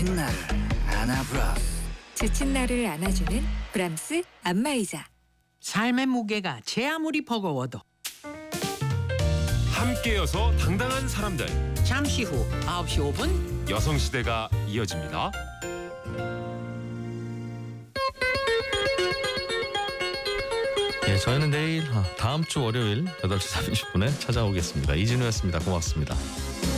지친 나를 안아브라스. 지친 나를 안아주는 브람스 안마의자. 삶의 무게가 제 아무리 버거워도 함께여서 당당한 사람들. 잠시 후 9시 5분 여성시대가 이어집니다. 예, 저희는 내일 다음 주 월요일 8시 30분에 찾아오겠습니다. 이진우였습니다. 고맙습니다.